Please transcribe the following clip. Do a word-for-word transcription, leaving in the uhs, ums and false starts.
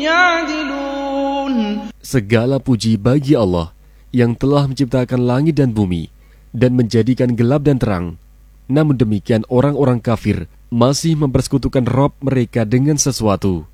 يعدلون. Segala puji bagi Allah yang telah menciptakan langit dan bumi dan menjadikan gelap dan terang. Namun demikian orang-orang kafir masih mempersekutukan Rabb mereka dengan sesuatu.